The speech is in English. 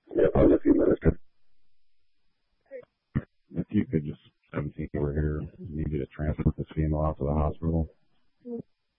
Yeah, I'll just administer. If you could just 17 over here, need you to transfer this female out to the hospital.